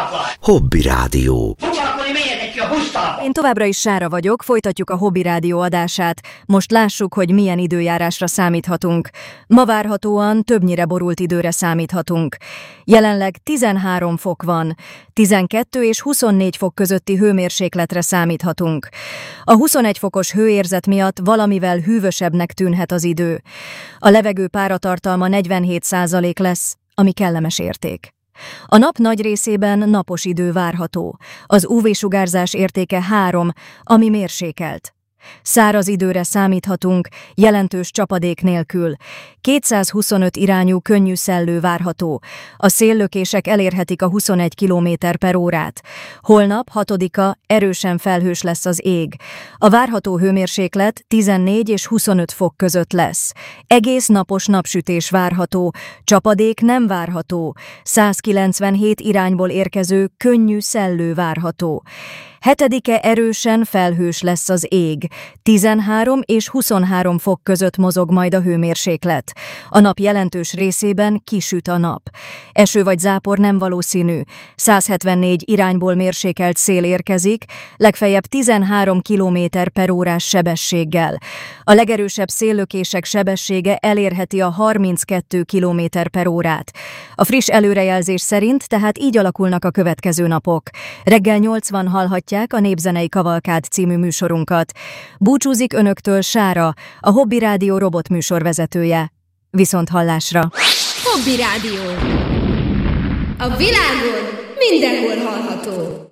Hobby Rádió. Én továbbra is Sára vagyok, folytatjuk a Hobby Rádió adását. Most lássuk, hogy milyen időjárásra számíthatunk. Ma várhatóan többnyire borult időre számíthatunk. Jelenleg 13 fok van, 12 és 24 fok közötti hőmérsékletre számíthatunk. A 21 fokos hőérzet miatt valamivel hűvösebbnek tűnhet az idő. A levegő páratartalma 47% lesz, ami kellemes érték. A nap nagy részében napos idő várható. Az UV-sugárzás értéke 3, ami mérsékelt. Száraz időre számíthatunk, jelentős csapadék nélkül. 225 irányú könnyű szellő várható. A széllökések elérhetik a 21 km/órát. Holnap, 6-a, erősen felhős lesz az ég. A várható hőmérséklet 14 és 25 fok között lesz. Egész napos napsütés várható, csapadék nem várható. 197 irányból érkező könnyű szellő várható. 7-e erősen felhős lesz az ég. 13 és 23 fok között mozog majd a hőmérséklet. A nap jelentős részében kisüt a nap. Eső vagy zápor nem valószínű. 174 irányból mérsékelt szél érkezik, legfeljebb 13 km/órás sebességgel. A legerősebb széllökések sebessége elérheti a 32 km/órát. A friss előrejelzés szerint tehát így alakulnak a következő napok. Reggel 8-ban hallhatják a Népzenei Kavalkád című műsorunkat. Búcsúzik önöktől Sára, a Hobby Rádió robotműsorvezetője. Viszont hallásra! Hobby Rádió. A világon mindenhol hallható.